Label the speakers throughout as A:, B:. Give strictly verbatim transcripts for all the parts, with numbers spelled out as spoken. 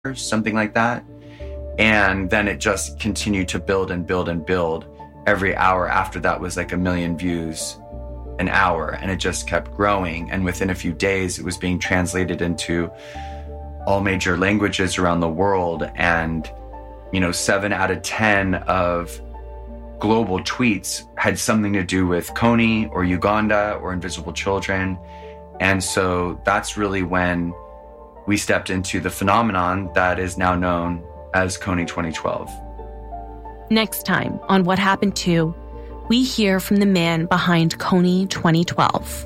A: something like that. And then it just continued to build and build and build. Every hour after that was like a million views an hour, and it just kept growing. And within a few days, it was being translated into all major languages around the world. And, you know, seven out of ten of global tweets had something to do with Kony or Uganda or Invisible Children. And so that's really when we stepped into the phenomenon that is now known as Kony twenty twelve.
B: Next time on What Happened To, we hear from the man behind Kony twenty twelve.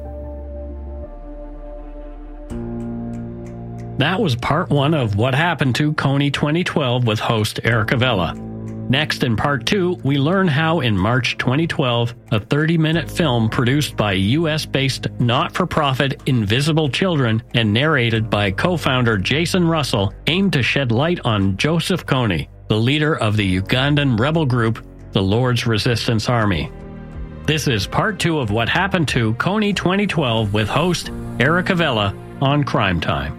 C: That was part one of What Happened To Kony twenty twelve with host Eric Avella. Next, in part two, we learn how in March twenty twelve, a thirty-minute film produced by U S-based not-for-profit Invisible Children and narrated by co-founder Jason Russell aimed to shed light on Joseph Kony, the leader of the Ugandan rebel group, the Lord's Resistance Army. This is part two of What Happened To Kony twenty twelve with host Eric Avella on Crime Time.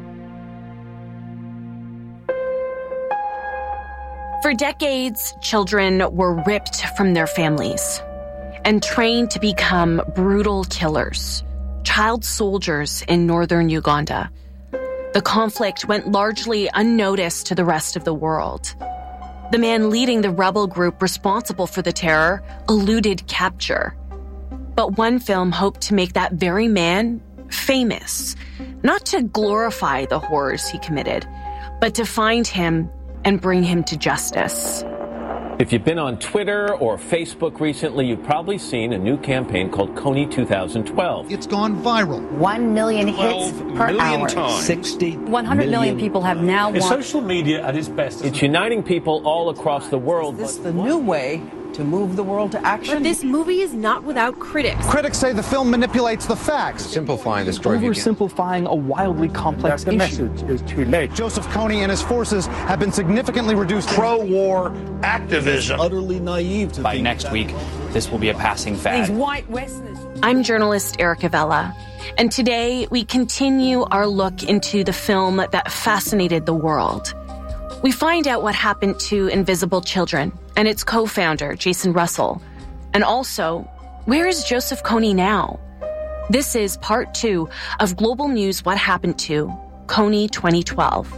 B: For decades, children were ripped from their families and trained to become brutal killers, child soldiers in northern Uganda. The conflict went largely unnoticed to the rest of the world. The man leading the rebel group responsible for the terror eluded capture. But one film hoped to make that very man famous, not to glorify the horrors he committed, but to find him and bring him to justice.
D: If you've been on Twitter or Facebook recently, you've probably seen a new campaign called Kony twenty twelve.
E: It's gone viral.
F: One million hits per hour.
E: Times. sixty
F: one hundred million people have now watched.
G: Social media at its best.
D: It's uniting people all across the world.
H: Is this the new way to move the world to action?
I: But this movie is not without critics.
E: Critics say the film manipulates the facts.
J: Simplifying the story.
K: Oversimplifying a wildly complex
G: the
K: issue.
G: message is too late.
E: Joseph Kony and his forces have been significantly reduced.
J: Pro-war activism.
L: Utterly naive to
M: By next week, this will be a passing fad.
F: These white Westerners.
B: I'm journalist Eric Avella, and today we continue our look into the film that fascinated the world. We find out what happened to Invisible Children and its co-founder, Jason Russell. And also, where is Joseph Kony now? This is part two of Global News What Happened To Kony twenty twelve.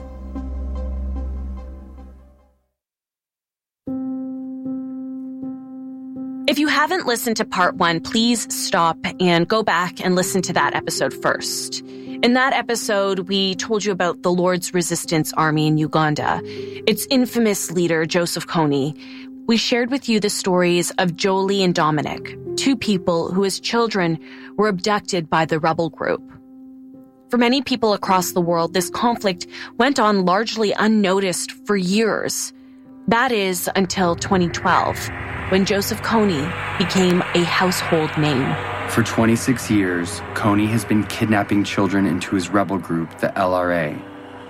B: If you haven't listened to part one, please stop and go back and listen to that episode first. In that episode, we told you about the Lord's Resistance Army in Uganda, its infamous leader, Joseph Kony. We shared with you the stories of Jolie and Dominic, two people who as children were abducted by the rebel group. For many people across the world, this conflict went on largely unnoticed for years. That is until twenty twelve, when Joseph Kony became a household name.
A: For twenty-six years, Kony has been kidnapping children into his rebel group, the L R A.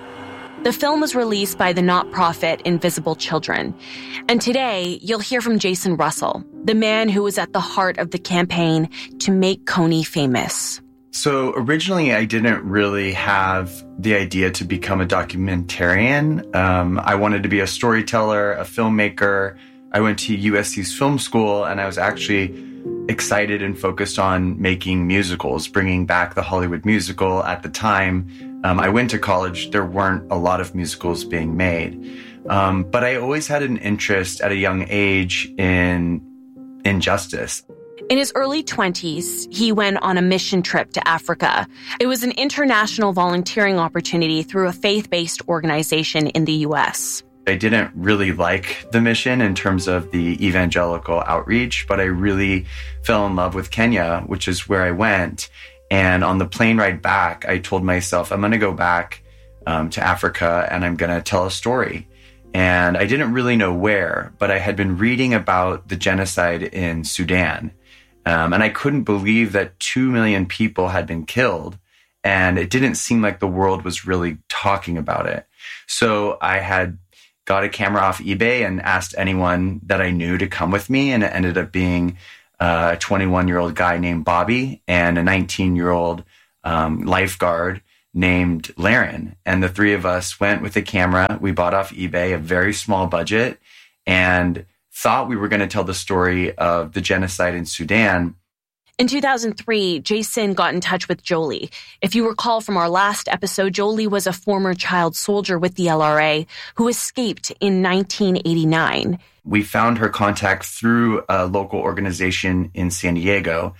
B: The film was released by the not-profit Invisible Children. And today, you'll hear from Jason Russell, the man who was at the heart of the campaign to make Kony famous.
A: So originally, I didn't really have the idea to become a documentarian. Um, I wanted to be a storyteller, a filmmaker. I went to U S C's film school, and I was actually excited and focused on making musicals, bringing back the Hollywood musical. At the time, um, I went to college. There weren't a lot of musicals being made. Um, but I always had an interest at a young age in injustice.
B: In his early twenties, he went on a mission trip to Africa. It was an international volunteering opportunity through a faith-based organization in the U S.
A: I didn't really like the mission in terms of the evangelical outreach, but I really fell in love with Kenya, which is where I went. And on the plane ride back, I told myself, I'm going to go back um, to Africa and I'm going to tell a story. And I didn't really know where, but I had been reading about the genocide in Sudan. Um, and I couldn't believe that two million people had been killed. And it didn't seem like the world was really talking about it. So I had got a camera off eBay and asked anyone that I knew to come with me. And it ended up being a twenty-one-year-old guy named Bobby and a nineteen-year-old um, lifeguard named Laren. And the three of us went with a camera. We bought off eBay, a very small budget, and thought we were going to tell the story of the genocide in Sudan.
B: In two thousand three, Jason got in touch with Jolie. If you recall from our last episode, Jolie was a former child soldier with the L R A who escaped in nineteen eighty-nine.
A: We found her contact through a local organization in San Diego.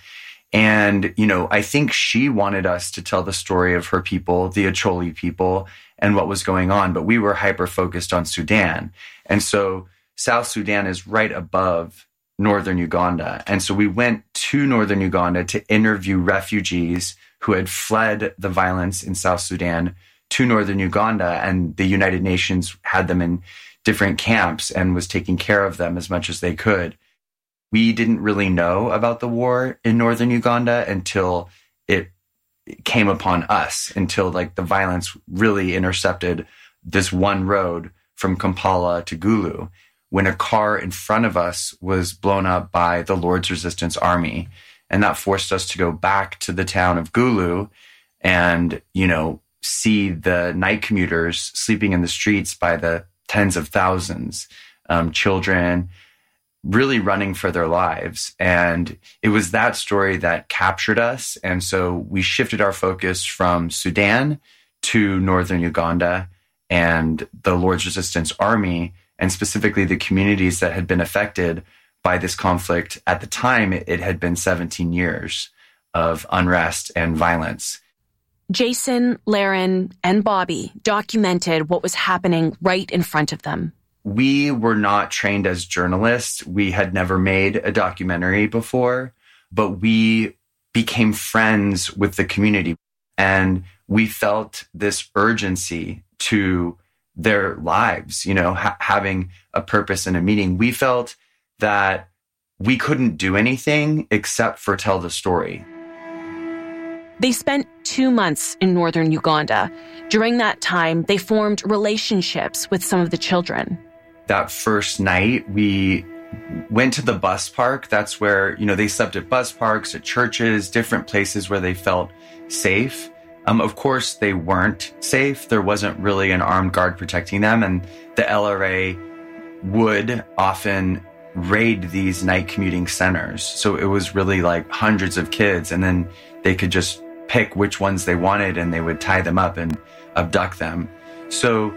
A: And, you know, I think she wanted us to tell the story of her people, the Acholi people, and what was going on. But we were hyper-focused on Sudan. And so South Sudan is right above northern Uganda. And so we went to northern Uganda to interview refugees who had fled the violence in South Sudan to northern Uganda. And the United Nations had them in different camps and was taking care of them as much as they could. We didn't really know about the war in northern Uganda until it came upon us, until like the violence really intercepted this one road from Kampala to Gulu, when a car in front of us was blown up by the Lord's Resistance Army. And that forced us to go back to the town of Gulu and, you know, see the night commuters sleeping in the streets by the tens of thousands, um, children really running for their lives. And it was that story that captured us. And so we shifted our focus from Sudan to northern Uganda and the Lord's Resistance Army, and specifically the communities that had been affected by this conflict. At the time, it had been seventeen years of unrest and violence.
B: Jason, Laren, and Bobby documented what was happening right in front of them.
A: We were not trained as journalists. We had never made a documentary before, but we became friends with the community. And we felt this urgency to their lives, you know, ha- having a purpose and a meaning. We felt that we couldn't do anything except for tell the story.
B: They spent two months in northern Uganda. During that time, they formed relationships with some of the children.
A: That first night, we went to the bus park. That's where, you know, they slept at bus parks, at churches, different places where they felt safe. Um, of course, they weren't safe. There wasn't really an armed guard protecting them. And the L R A would often raid these night commuting centers. So it was really like hundreds of kids. And then they could just pick which ones they wanted and they would tie them up and abduct them. So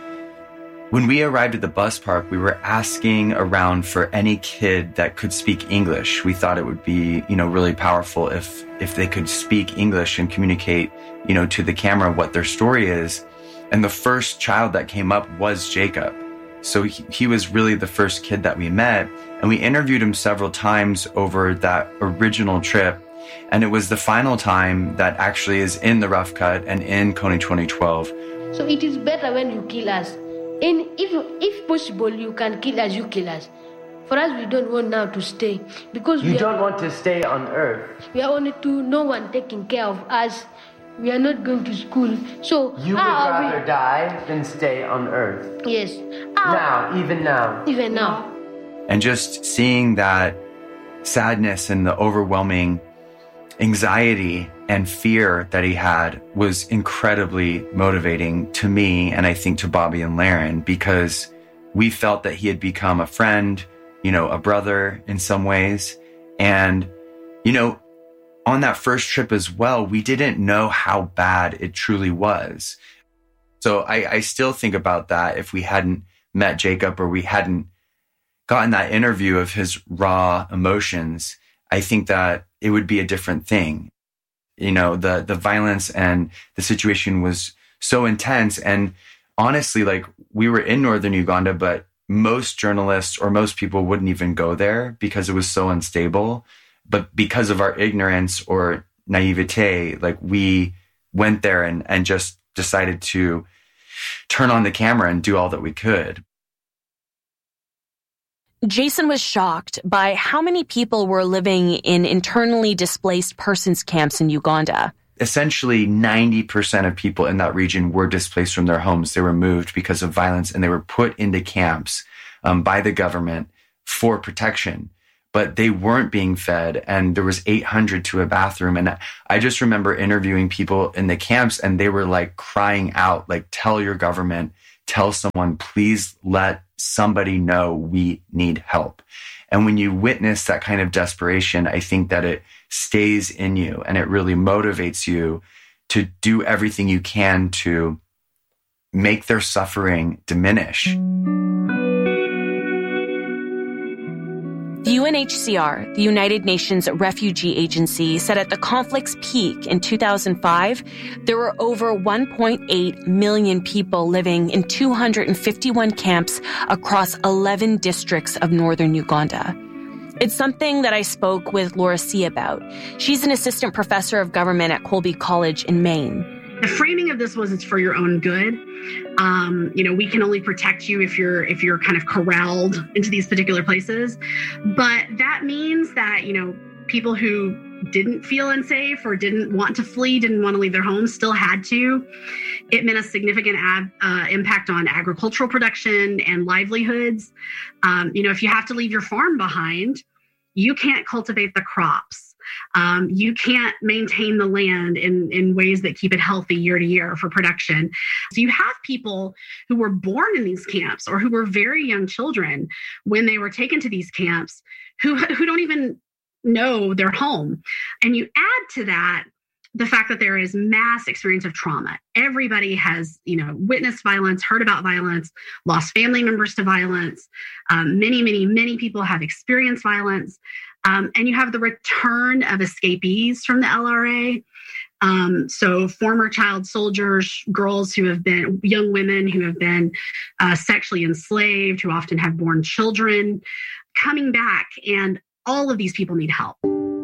A: when we arrived at the bus park, we were asking around for any kid that could speak English. We thought it would be, you know, really powerful if if they could speak English and communicate, you know, to the camera what their story is. And the first child that came up was Jacob. So he, he was really the first kid that we met. And we interviewed him several times over that original trip. And it was the final time that actually is in the Rough Cut and in Kony twenty twelve.
L: So it is better when you kill us. And if if possible, you can kill us, you kill us. For us, we don't want now to stay. Because
N: you
L: we
N: don't
L: are,
N: want to stay on Earth.
L: We are only two, no one taking care of us. We are not going to school. So
N: you would rather we... die than stay on Earth.
L: Yes.
N: Now, even now.
L: Even now.
A: And just seeing that sadness and the overwhelming anxiety and fear that he had was incredibly motivating to me, and I think to Bobby and Laren, because we felt that he had become a friend, you know, a brother in some ways. And, you know, on that first trip as well, we didn't know how bad it truly was. So I, I still think about that. If we hadn't met Jacob or we hadn't gotten that interview of his raw emotions, I think that it would be a different thing. You know, the the violence and the situation was so intense. And honestly, like, we were in northern Uganda, but most journalists or most people wouldn't even go there because it was so unstable. But because of our ignorance or naivete, like, we went there and, and just decided to turn on the camera and do all that we could.
B: Jason was shocked by how many people were living in internally displaced persons camps in Uganda.
A: Essentially, ninety percent of people in that region were displaced from their homes. They were moved because of violence, and they were put into camps um, by the government for protection. but they weren't being fed, and there was eight hundred to a bathroom. And I just remember interviewing people in the camps, and they were like crying out, like, tell your government, tell someone, please let somebody know we need help. And when you witness that kind of desperation, I think that it stays in you and it really motivates you to do everything you can to make their suffering diminish.
B: The U N H C R, the United Nations Refugee Agency, said at the conflict's peak in two thousand five, there were over one point eight million people living in two hundred fifty-one camps across eleven districts of northern Uganda. It's something that I spoke with Laura C. about. She's an assistant professor of government at Colby College in Maine.
O: The framing of this was it's for your own good. Um, you know, we can only protect you if you're if you're kind of corralled into these particular places. But that means that, you know, people who didn't feel unsafe or didn't want to flee, didn't want to leave their homes, still had to. It meant a significant ab, uh, impact on agricultural production and livelihoods. Um, you know, if you have to leave your farm behind, you can't cultivate the crops. Um, you can't maintain the land in, in ways that keep it healthy year to year for production. So you have people who were born in these camps or who were very young children when they were taken to these camps who, who don't even know their home. And you add to that the fact that there is mass experience of trauma. Everybody has, you know, witnessed violence, heard about violence, lost family members to violence. Um, many, many, many people have experienced violence. Um, and you have the return of escapees from the L R A. Um, so former child soldiers, girls who have been, young women who have been uh, sexually enslaved, who often have born children, coming back. And all of these people need help.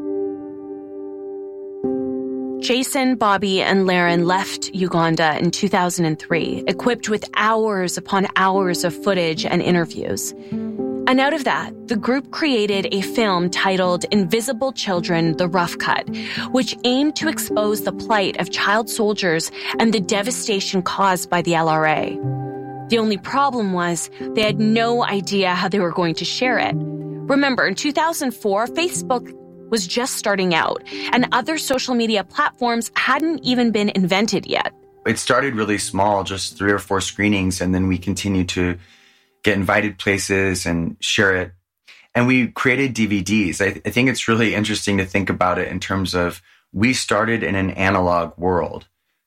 B: Jason, Bobby, and Laren left Uganda in two thousand three, equipped with hours upon hours of footage and interviews. And out of that, the group created a film titled Invisible Children, The Rough Cut, which aimed to expose the plight of child soldiers and the devastation caused by the L R A. The only problem was they had no idea how they were going to share it. Remember, in two thousand four, Facebook was just starting out, and other social media platforms hadn't even been invented yet.
A: It started really small, just three or four screenings, and then we continued to get invited places and share it. And we created D V Ds. I, th- I think it's really interesting to think about it in terms of we started in an analog world.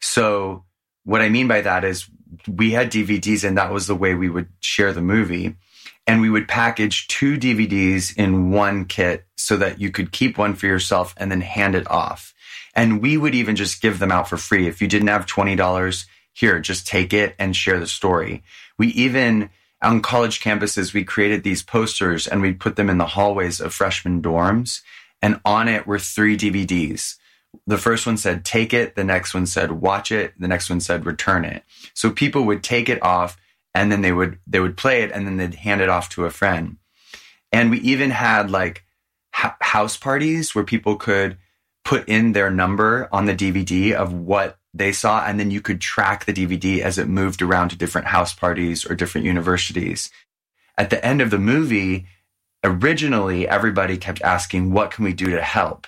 A: So what I mean by that is we had D V Ds and that was the way we would share the movie. And we would package two D V Ds in one kit so that you could keep one for yourself and then hand it off. And we would even just give them out for free. If you didn't have twenty dollars, here, just take it and share the story. We even, on college campuses, we created these posters and we'd put them in the hallways of freshman dorms. And on it were three D V Ds. The first one said, take it. The next one said, watch it. The next one said, return it. So people would take it off and then they would, they would play it and then they'd hand it off to a friend. And we even had like ha- house parties where people could put in their number on the D V D of what they saw. And then you could track the D V D as it moved around to different house parties or different universities. At the end of the movie, originally, everybody kept asking, what can we do to help?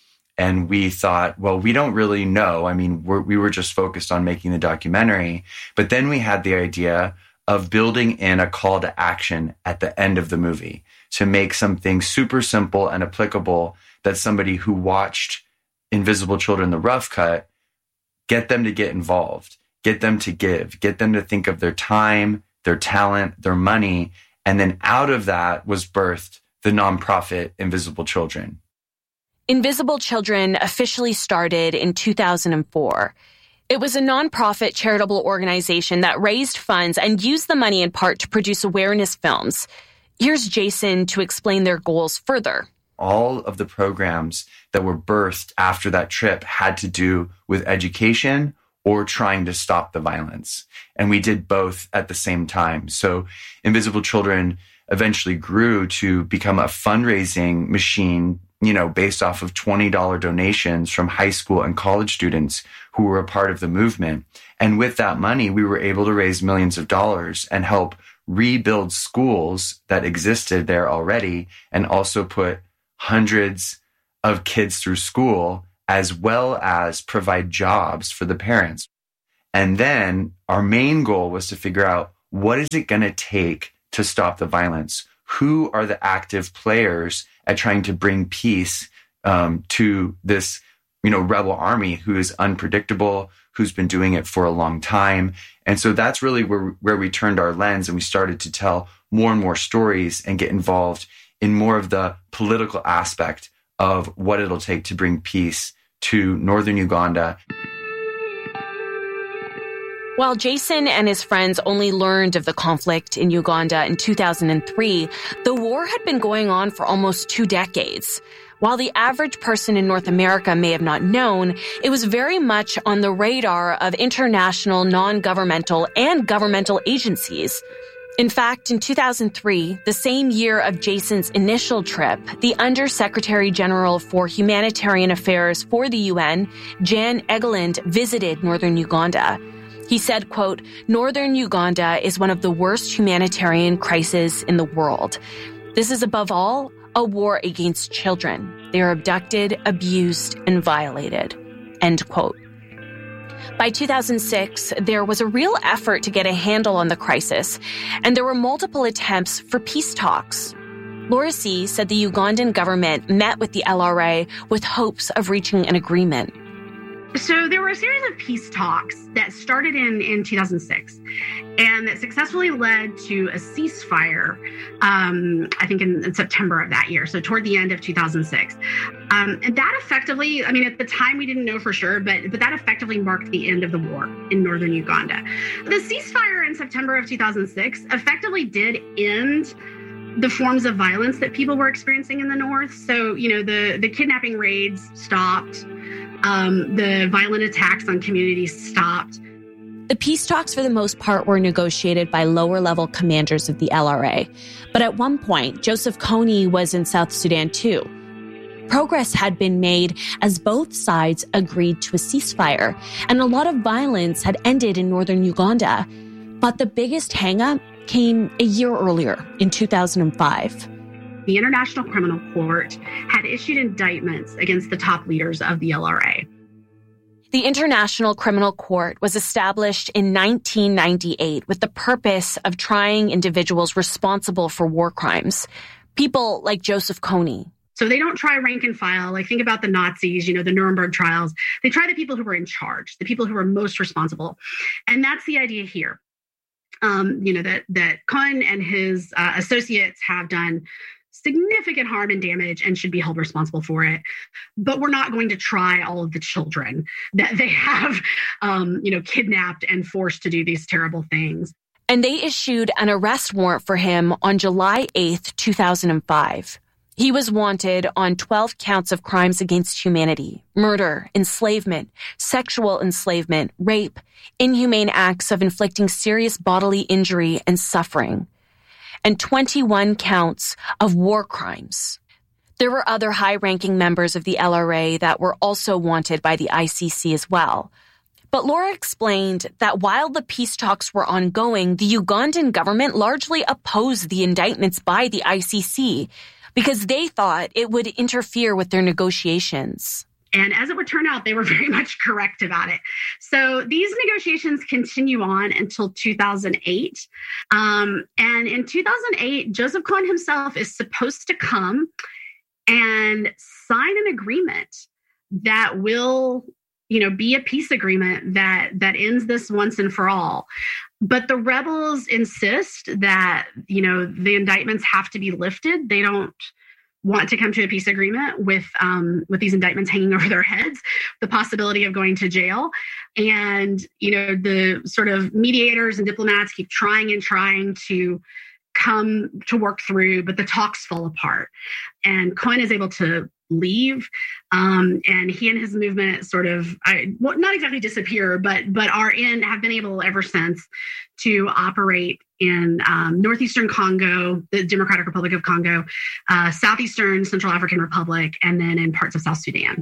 A: And we thought, well, we don't really know. I mean, we're, we were just focused on making the documentary. But then we had the idea of building in a call to action at the end of the movie to make something super simple and applicable that somebody who watched Invisible Children, The Rough Cut, get them to get involved, get them to give, get them to think of their time, their talent, their money. And then out of that was birthed the nonprofit Invisible Children.
B: Invisible Children officially started in two thousand four. It was a nonprofit charitable organization that raised funds and used the money in part to produce awareness films. Here's Jason to explain their goals further.
A: All of the programs that were birthed after that trip had to do with education or trying to stop the violence. And we did both at the same time. So Invisible Children eventually grew to become a fundraising machine, you know, based off of twenty dollars donations from high school and college students who were a part of the movement. And with that money, we were able to raise millions of dollars and help rebuild schools that existed there already and also put hundreds of kids through school, as well as provide jobs for the parents. And then our main goal was to figure out, what is it going to take to stop the violence? Who are the active players at trying to bring peace um, to this, you know, rebel army who is unpredictable, who's been doing it for a long time? And so that's really where, where we turned our lens, and we started to tell more and more stories and get involved in more of the political aspect of what it'll take to bring peace to northern Uganda.
B: While Jason and his friends only learned of the conflict in Uganda in two thousand three, the war had been going on for almost two decades. While the average person in North America may have not known, it was very much on the radar of international non-governmental and governmental agencies. In fact, in two thousand three, the same year of Jason's initial trip, the Undersecretary General for Humanitarian Affairs for the U N, Jan Egeland, visited northern Uganda. He said, quote, "Northern Uganda is one of the worst humanitarian crises in the world. This is above all a war against children. They are abducted, abused, and violated." End quote. By two thousand six, there was a real effort to get a handle on the crisis, and there were multiple attempts for peace talks. Laura C. said the Ugandan government met with the L R A with hopes of reaching an agreement.
O: So there were a series of peace talks that started in, in two thousand six and that successfully led to a ceasefire, um, I think in, in September of that year, so toward the end of two thousand six. Um, and that effectively, I mean, at the time we didn't know for sure, but, but that effectively marked the end of the war in northern Uganda. The ceasefire in September of two thousand six effectively did end the forms of violence that people were experiencing in the north. So, you know, the, the kidnapping raids stopped. Um, the violent attacks on communities stopped.
B: The peace talks, for the most part, were negotiated by lower-level commanders of the L R A. But at one point, Joseph Kony was in South Sudan, too. Progress had been made as both sides agreed to a ceasefire, and a lot of violence had ended in northern Uganda. But the biggest hang-up came a year earlier, in two thousand five.
O: The International Criminal Court had issued indictments against the top leaders of the L R A.
B: The International Criminal Court was established in nineteen ninety-eight with the purpose of trying individuals responsible for war crimes, people like Joseph Kony.
O: So they don't try rank and file. Like, think about the Nazis, you know, the Nuremberg trials. They try the people who were in charge, the people who were most responsible. And that's the idea here. Um, you know, that, that Kony and his uh, associates have done significant harm and damage and should be held responsible for it. But we're not going to try all of the children that they have, um, you know, kidnapped and forced to do these terrible things.
B: And they issued an arrest warrant for him on July eighth, two thousand five. He was wanted on twelve counts of crimes against humanity: murder, enslavement, sexual enslavement, rape, inhumane acts of inflicting serious bodily injury and suffering, and twenty-one counts of war crimes. There were other high-ranking members of the L R A that were also wanted by the I C C as well. But Laura explained that while the peace talks were ongoing, the Ugandan government largely opposed the indictments by the I C C because they thought it would interfere with their negotiations.
O: And as it would turn out, they were very much correct about it. So these negotiations continue on until two thousand eight. Um, and in two thousand eight, Joseph Kony himself is supposed to come and sign an agreement that will, you know, be a peace agreement that, that ends this once and for all. But the rebels insist that, you know, the indictments have to be lifted. They don't want to come to a peace agreement with um, with these indictments hanging over their heads, the possibility of going to jail. And, you know, the sort of mediators and diplomats keep trying and trying to come to work through, but the talks fall apart. And Kony is able to leave, um, and he and his movement sort of, I, well, not exactly disappear, but but are in, have been able ever since to operate in um, northeastern Congo, the Democratic Republic of Congo, uh, southeastern Central African Republic, and then in parts of South Sudan.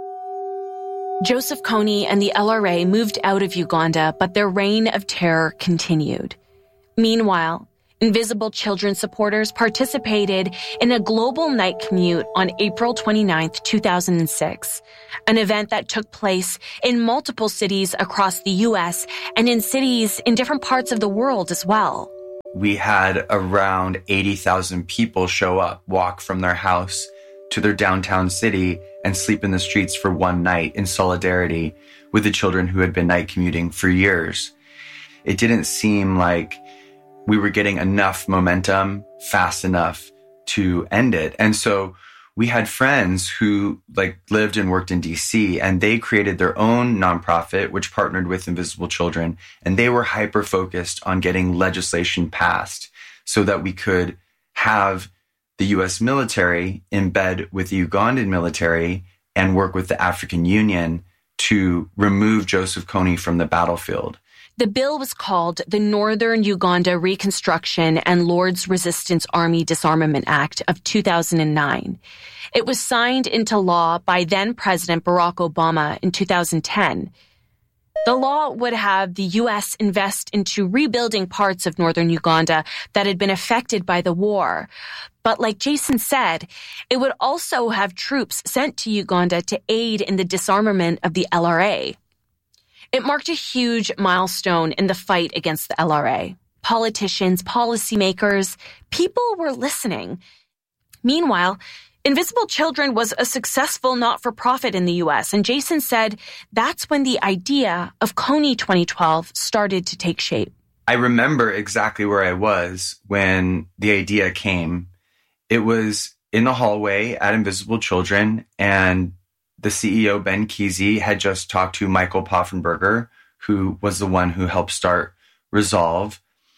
B: Joseph Kony and the L R A moved out of Uganda, but their reign of terror continued. Meanwhile, Invisible Children supporters participated in a global night commute on April twenty-ninth, two thousand six, an event that took place in multiple cities across the U S and in cities in different parts of the world as well.
A: We had around eighty thousand people show up, walk from their house to their downtown city and sleep in the streets for one night in solidarity with the children who had been night commuting for years. It didn't seem like we were getting enough momentum fast enough to end it. And so we had friends who like lived and worked in D C, and they created their own nonprofit, which partnered with Invisible Children. And they were hyper focused on getting legislation passed so that we could have the U S military embed with the Ugandan military and work with the African Union to remove Joseph Kony from the battlefield.
B: The bill was called the Northern Uganda Reconstruction and Lord's Resistance Army Disarmament Act of two thousand nine. It was signed into law by then-President Barack Obama in two thousand ten. The law would have the U S invest into rebuilding parts of northern Uganda that had been affected by the war. But like Jason said, it would also have troops sent to Uganda to aid in the disarmament of the L R A. It marked a huge milestone in the fight against the L R A. Politicians, policymakers, people were listening. Meanwhile, Invisible Children was a successful not-for-profit in the U S, and Jason said that's when the idea of Kony twenty twelve started to take shape.
A: I remember exactly where I was when the idea came. It was in the hallway at Invisible Children, and the C E O, Ben Kesey, had just talked to Michael Poffenberger, who was the one who helped start Resolve.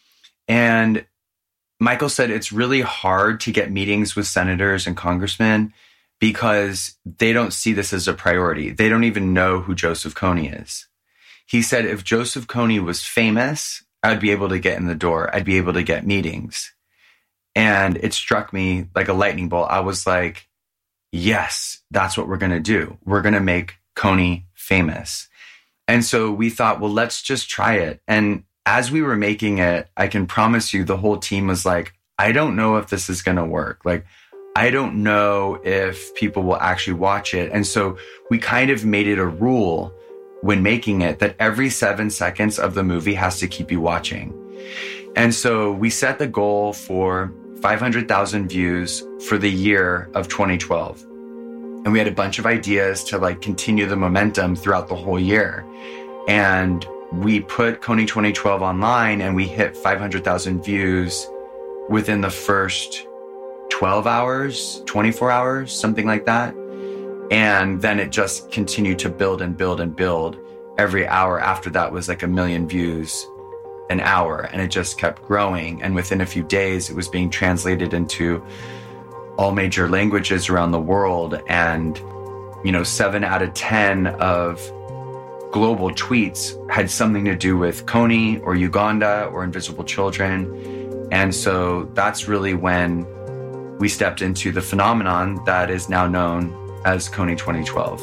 A: And Michael said it's really hard to get meetings with senators and congressmen because they don't see this as a priority. They don't even know who Joseph Kony is. He said if Joseph Kony was famous, I'd be able to get in the door. I'd be able to get meetings. And it struck me like a lightning bolt. I was like, yes, that's what we're going to do. We're going to make Kony famous. And so we thought, well, let's just try it. And as we were making it, I can promise you the whole team was like, I don't know if this is going to work. Like, I don't know if people will actually watch it. And so we kind of made it a rule when making it that every seven seconds of the movie has to keep you watching. And so we set the goal for five hundred thousand views for the year of twenty twelve. And we had a bunch of ideas to like continue the momentum throughout the whole year. And we put Kony twenty twelve online and we hit five hundred thousand views within the first twelve hours, twenty-four hours, something like that. And then it just continued to build and build and build. Every hour after that was like a million views an hour, and it just kept growing. And within a few days, it was being translated into all major languages around the world. And, you know, seven out of ten of global tweets had something to do with Kony or Uganda or Invisible Children. And so that's really when we stepped into the phenomenon that is now known as Kony twenty twelve.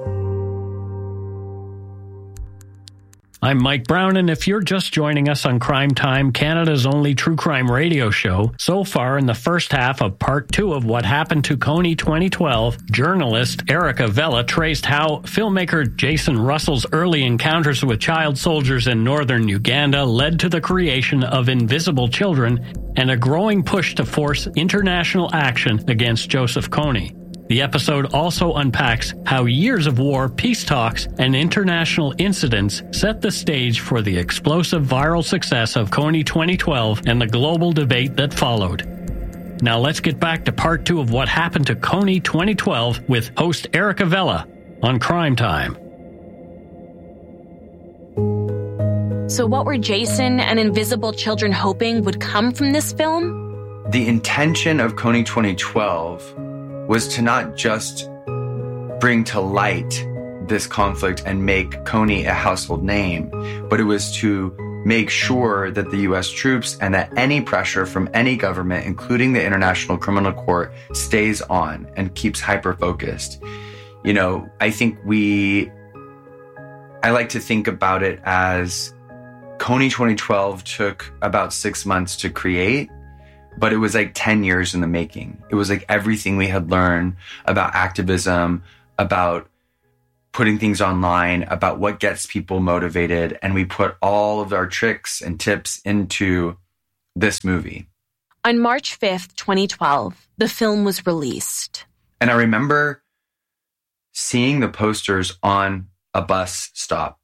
C: I'm Mike Brown, and if you're just joining us on Crime Time, Canada's only true crime radio show, so far in the first half of part two of What Happened to Kony twenty twelve, journalist Erica Vela traced how filmmaker Jason Russell's early encounters with child soldiers in northern Uganda led to the creation of Invisible Children and a growing push to force international action against Joseph Kony. The episode also unpacks how years of war, peace talks, and international incidents set the stage for the explosive viral success of Kony twenty twelve and the global debate that followed. Now let's get back to part two of What Happened to Kony twenty twelve with host Erica Vela on Crime Time.
B: So what were Jason and Invisible Children hoping would come from this film?
A: The intention of Kony twenty twelve was to not just bring to light this conflict and make Kony a household name, but it was to make sure that the U S troops and that any pressure from any government, including the International Criminal Court, stays on and keeps hyper-focused. You know, I think we, I like to think about it as Kony twenty twelve took about six months to create, but it was like ten years in the making. It was like everything we had learned about activism, about putting things online, about what gets people motivated. And we put all of our tricks and tips into this movie.
B: On March fifth, twenty twelve, the film was released.
A: And I remember seeing the posters on a bus stop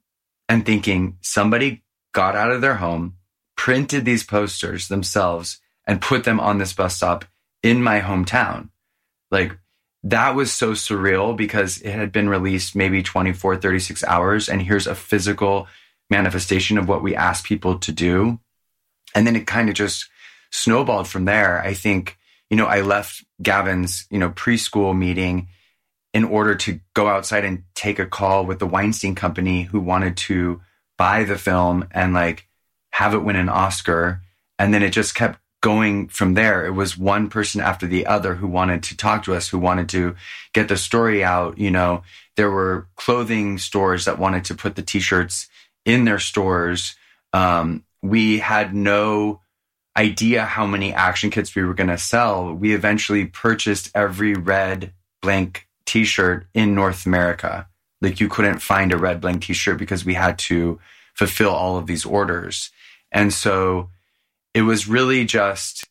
A: and thinking somebody got out of their home, printed these posters themselves, and put them on this bus stop in my hometown. Like, that was so surreal because it had been released maybe twenty-four, thirty-six hours. And here's a physical manifestation of what we asked people to do. And then it kind of just snowballed from there. I think, you know, I left Gavin's, you know, preschool meeting in order to go outside and take a call with the Weinstein Company, who wanted to buy the film and like have it win an Oscar. And then it just kept going from there. It was one person after the other who wanted to talk to us, who wanted to get the story out. You know, there were clothing stores that wanted to put the t-shirts in their stores. Um, we had no idea how many action kits we were going to sell. We eventually purchased every red blank t-shirt in North America. Like, you couldn't find a red blank t-shirt because we had to fulfill all of these orders. And so it was really just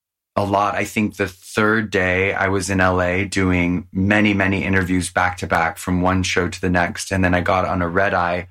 A: a lot. I think the third day I was in L A doing many, many interviews back to back from one show to the next. And then I got on a red eye,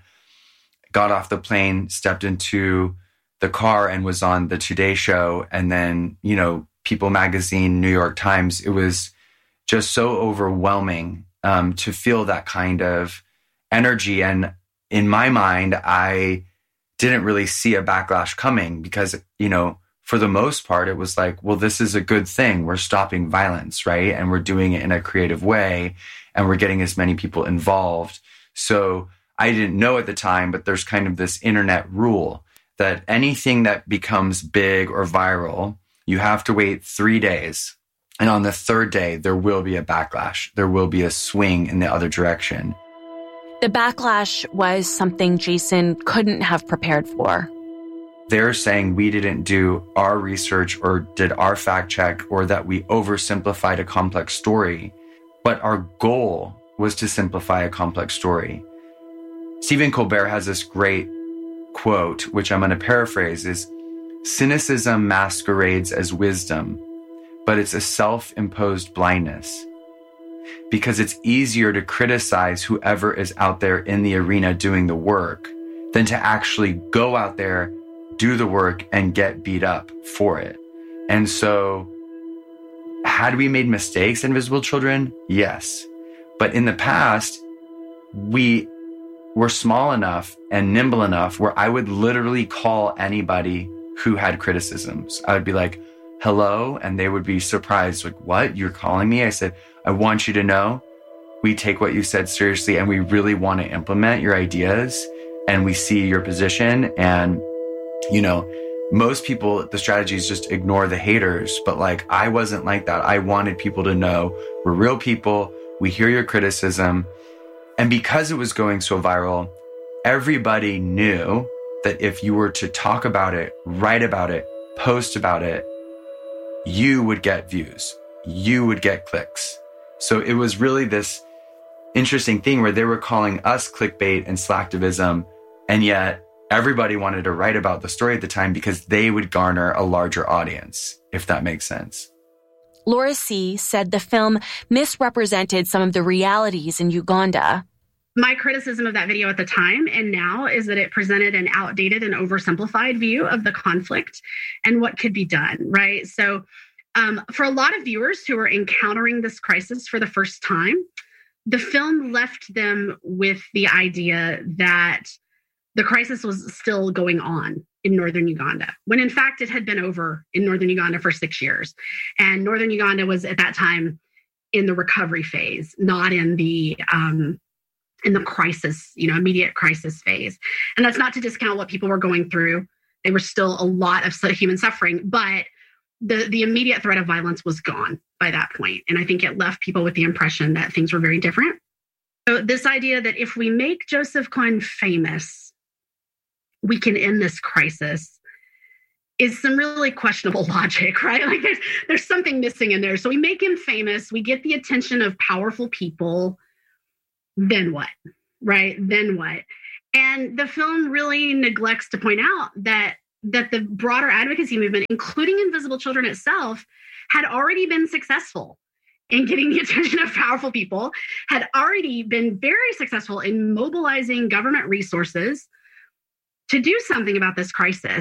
A: got off the plane, stepped into the car and was on the Today Show. And then, you know, People Magazine, New York Times. It was just so overwhelming um, to feel that kind of energy. And in my mind, I didn't really see a backlash coming because, you know, for the most part, it was like, well, this is a good thing. We're stopping violence, right? And we're doing it in a creative way, and we're getting as many people involved. So I didn't know at the time, but there's kind of this internet rule that anything that becomes big or viral, you have to wait three days. And on the third day, there will be a backlash. There will be a swing in the other direction.
B: The backlash was something Jason couldn't have prepared for.
A: They're saying we didn't do our research or did our fact check, or that we oversimplified a complex story. But our goal was to simplify a complex story. Stephen Colbert has this great quote, which I'm going to paraphrase, is, "Cynicism masquerades as wisdom, but it's a self-imposed blindness. Because it's easier to criticize whoever is out there in the arena doing the work than to actually go out there, do the work, and get beat up for it." And so, had we made mistakes, Invisible Children? Yes. But in the past, we were small enough and nimble enough where I would literally call anybody who had criticisms. I would be like, "Hello," and they would be surprised, like, "What? You're calling me?" I said, "I want you to know we take what you said seriously, and we really want to implement your ideas, and we see your position." And, you know, most people, the strategy is just ignore the haters. But like, I wasn't like that. I wanted people to know we're real people. We hear your criticism. And because it was going so viral, everybody knew that if you were to talk about it, write about it, post about it, you would get views, you would get clicks. So it was really this interesting thing where they were calling us clickbait and slacktivism, and yet everybody wanted to write about the story at the time because they would garner a larger audience, if that makes sense.
B: Laura C. said the film misrepresented some of the realities in Uganda.
O: My criticism of that video at the time and now is that it presented an outdated and oversimplified view of the conflict and what could be done, right? So um, for a lot of viewers who are encountering this crisis for the first time, the film left them with the idea that the crisis was still going on in northern Uganda, when in fact it had been over in northern Uganda for six years. And northern Uganda was at that time in the recovery phase, not in the um, in the crisis, you know, immediate crisis phase. And that's not to discount what people were going through. There was still a lot of human suffering, but the, the immediate threat of violence was gone by that point. And I think it left people with the impression that things were very different. So this idea that if we make Joseph Kony famous, we can end this crisis is some really questionable logic, right? Like there's there's something missing in there. So we make him famous, we get the attention of powerful people. Then what? Right? Then what? And the film really neglects to point out that that the broader advocacy movement, including Invisible Children itself, had already been successful in getting the attention of powerful people, had already been very successful in mobilizing government resources to do something about this crisis.